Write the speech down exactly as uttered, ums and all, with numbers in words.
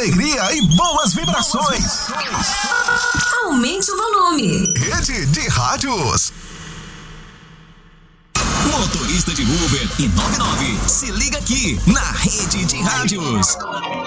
alegria e boas vibrações. Aumente o volume. Rede de Rádios. Motorista de Uber e noventa e nove, se liga aqui na Rede de Rádios.